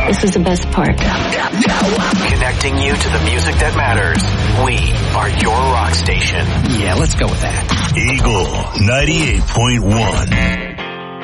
This is the best part. Connecting you to the music that matters. We are your rock station. Yeah, let's go with that. Eagle 98.1.